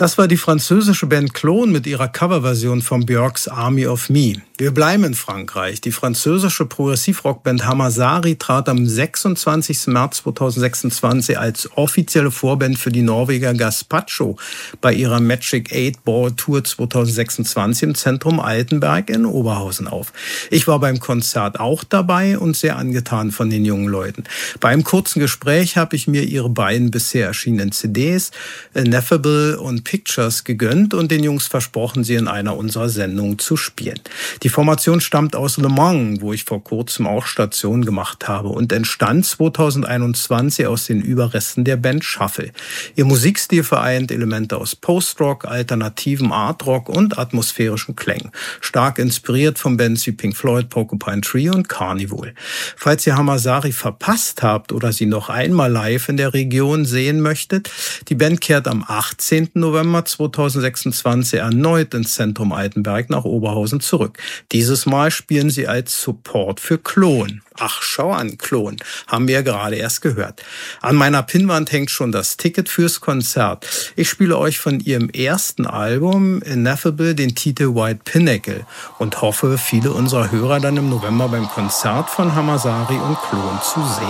Das war die französische Band Clone mit ihrer Coverversion von Björks Army of Me. Wir bleiben in Frankreich. Die französische Progressivrockband Hamazari trat am 26. März 2026 als offizielle Vorband für die Norweger Gaspacho bei ihrer Magic 8 Ball Tour 2026 im Zentrum Altenberg in Oberhausen auf. Ich war beim Konzert auch dabei und sehr angetan von den jungen Leuten. Bei einem kurzen Gespräch habe ich mir ihre beiden bisher erschienenen CDs, Ineffable und Pictures, gegönnt und den Jungs versprochen, sie in einer unserer Sendungen zu spielen. Die Formation stammt aus Le Mans, wo ich vor kurzem auch Station gemacht habe, und entstand 2021 aus den Überresten der Band Shuffle. Ihr Musikstil vereint Elemente aus Post-Rock, alternativem Art-Rock und atmosphärischen Klängen. Stark inspiriert von Bands wie Pink Floyd, Porcupine Tree und Carnival. Falls ihr Hamazari verpasst habt oder sie noch einmal live in der Region sehen möchtet, die Band kehrt am 18. November 2026 erneut ins Zentrum Altenberg nach Oberhausen zurück. Dieses Mal spielen sie als Support für Clone. Ach, schau an, Clone. Haben wir ja gerade erst gehört. An meiner Pinnwand hängt schon das Ticket fürs Konzert. Ich spiele euch von ihrem ersten Album Ineffable den Titel White Pinnacle und hoffe, viele unserer Hörer dann im November beim Konzert von Hamazari und Clone zu sehen.